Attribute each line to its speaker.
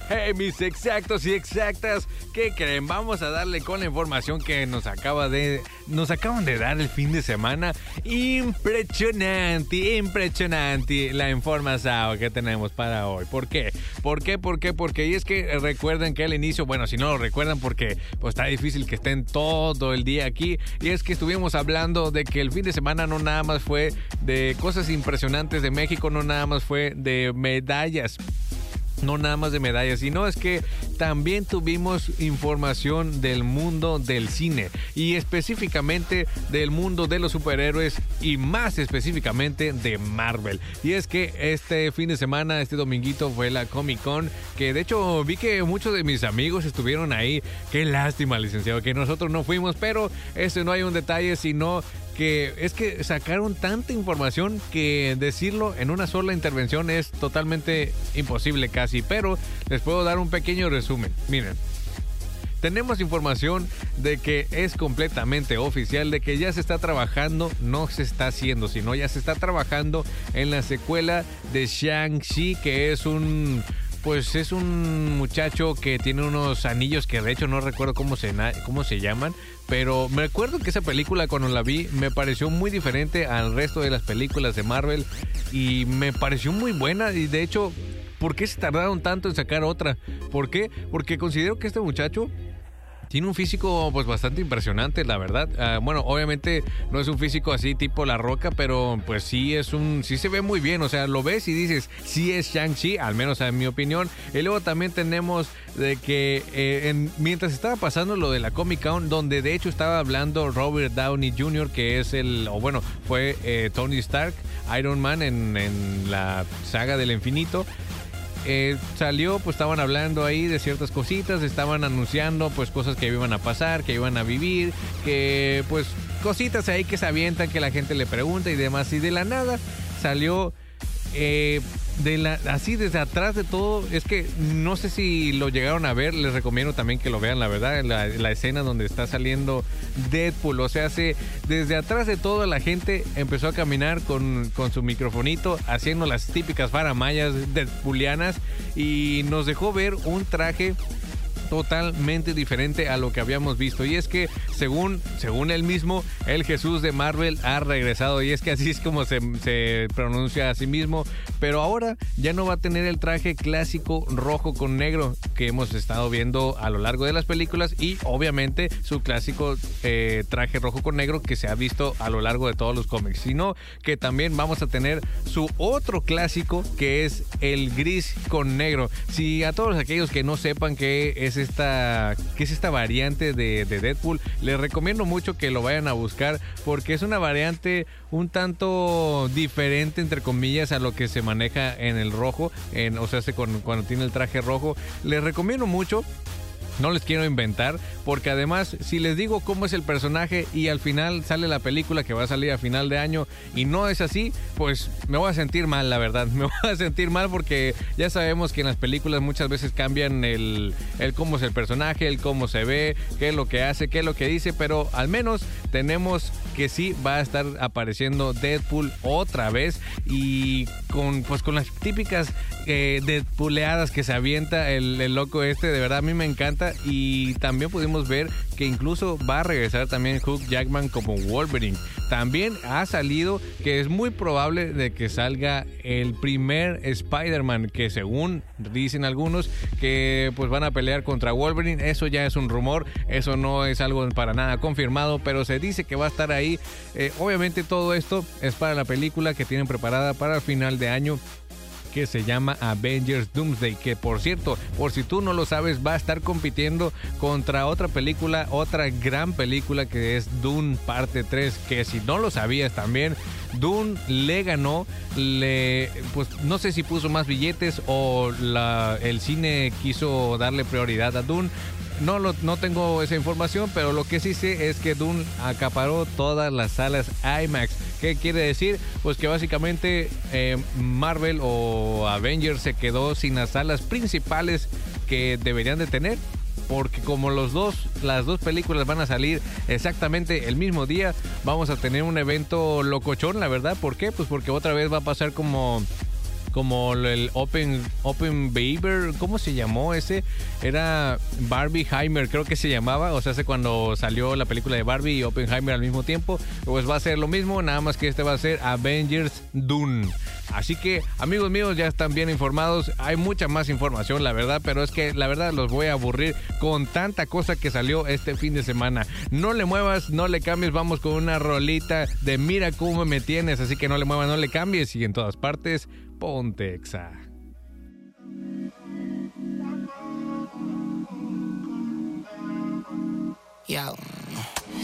Speaker 1: Hey, mis exactos y exactas, ¿qué creen? Vamos a darle con la información que nos acaban de dar el fin de semana. Impresionante la información que tenemos para hoy. ¿Por qué? Porque y es que recuerden que al inicio, bueno, si no lo recuerdan porque pues está difícil que estén todo el día aquí, y es que estuvimos hablando de que el fin de semana no nada más fue de cosas impresionantes de México, no nada más fue de medallas. No nada más de medallas, sino es que también tuvimos información del mundo del cine y específicamente del mundo de los superhéroes y más específicamente de Marvel. Y es que este fin de semana, este dominguito fue la Comic Con, que de hecho vi que muchos de mis amigos estuvieron ahí. Qué lástima, licenciado, que nosotros no fuimos, pero no hay un detalle, sino que es que sacaron tanta información que decirlo en una sola intervención es totalmente imposible casi, pero les puedo dar un pequeño resumen. Miren, tenemos información de que es completamente oficial, de que ya se está trabajando, no se está haciendo, sino ya se está trabajando en la secuela de Shang-Chi, que es un muchacho que tiene unos anillos que de hecho no recuerdo cómo se llaman, pero me acuerdo que esa película cuando la vi me pareció muy diferente al resto de las películas de Marvel y me pareció muy buena. Y de hecho, ¿por qué se tardaron tanto en sacar otra? ¿Por qué? Porque considero que este muchacho tiene un físico pues bastante impresionante, la verdad. Bueno, obviamente no es un físico así tipo La Roca, pero pues sí se ve muy bien. O sea, lo ves y dices, sí es Shang-Chi, al menos en mi opinión. Y luego también tenemos de que mientras estaba pasando lo de la Comic Con, donde de hecho estaba hablando Robert Downey Jr., que es fue Tony Stark, Iron Man en la saga del infinito. Salió, pues estaban hablando ahí de ciertas cositas, estaban anunciando pues cosas que iban a pasar, que iban a vivir, que pues cositas ahí que se avientan, que la gente le pregunta y demás, y de la nada salió así desde atrás de todo. Es que no sé si lo llegaron a ver, les recomiendo también que lo vean, la verdad, la escena donde está saliendo Deadpool. O sea, desde atrás de todo la gente empezó a caminar con su microfonito, haciendo las típicas faramayas deadpoolianas, y nos dejó ver un traje totalmente diferente a lo que habíamos visto. Y es que según él mismo, el Jesús de Marvel ha regresado, y es que así es como se pronuncia a sí mismo, pero ahora ya no va a tener el traje clásico rojo con negro que hemos estado viendo a lo largo de las películas, y obviamente su clásico traje rojo con negro que se ha visto a lo largo de todos los cómics, sino que también vamos a tener su otro clásico, que es el gris con negro. Si a todos aquellos que no sepan qué es esta variante de Deadpool, les recomiendo mucho que lo vayan a buscar, porque es una variante un tanto diferente, entre comillas, a lo que se maneja en el rojo, cuando tiene el traje rojo. Les recomiendo mucho. No les quiero inventar, porque además, si les digo cómo es el personaje y al final sale la película que va a salir a final de año y no es así, pues me voy a sentir mal, la verdad. Me voy a sentir mal porque ya sabemos que en las películas muchas veces cambian el cómo es el personaje, el cómo se ve, qué es lo que hace, qué es lo que dice, pero al menos tenemos que sí va a estar apareciendo Deadpool otra vez, y con las típicas Deadpooleadas que se avienta el loco de verdad a mí me encanta. Y también pudimos ver que incluso va a regresar también Hugh Jackman como Wolverine. También ha salido que es muy probable de que salga el primer Spider-Man, que según dicen algunos que pues van a pelear contra Wolverine. Eso ya es un rumor, eso no es algo para nada confirmado, pero se dice que va a estar ahí. Obviamente todo esto es para la película que tienen preparada para el final de año, que se llama Avengers Doomsday, que por cierto, por si tú no lo sabes, va a estar compitiendo contra otra película, otra gran película, que es Dune parte 3, que si no lo sabías también, Dune le ganó, pues no sé si puso más billetes o el cine quiso darle prioridad a Dune. No tengo esa información, pero lo que sí sé es que Dune acaparó todas las salas IMAX. ¿Qué quiere decir? Pues que básicamente Marvel o Avengers se quedó sin las salas principales que deberían de tener, porque como las dos películas van a salir exactamente el mismo día, vamos a tener un evento locochón, la verdad. ¿Por qué? Pues porque otra vez va a pasar como como el Open Baber, ¿cómo se llamó ese? Era Barbieheimer, creo que se llamaba, o sea, hace cuando salió la película de Barbie y Oppenheimer al mismo tiempo, pues va a ser lo mismo, nada más que este va a ser Avengers Dune. Así que, amigos míos, ya están bien informados. Hay mucha más información, la verdad, pero es que la verdad los voy a aburrir con tanta cosa que salió este fin de semana. No le muevas, no le cambies, vamos con una rolita de Mira cómo me tienes, así que no le muevas, no le cambies y en todas partes, ponte Exa.
Speaker 2: Yo.